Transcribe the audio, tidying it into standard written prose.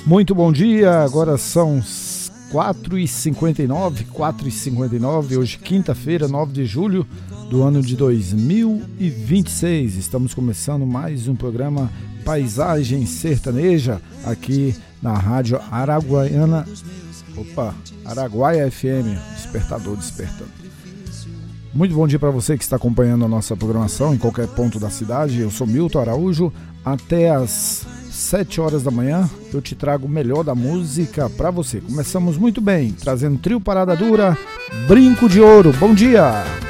Muito bom dia, agora são 4h59, hoje quinta-feira, 9 de julho do ano de 2026. Estamos começando mais um programa Paisagem Sertaneja aqui na Rádio Araguaia FM, Despertador Despertando. Muito bom dia para você que está acompanhando a nossa programação em qualquer ponto da cidade. Eu sou Milton Araújo, até as 7 horas da manhã eu te trago o melhor da música para você. Começamos muito bem, trazendo trio Parada Dura, Brinco de Ouro. Bom dia!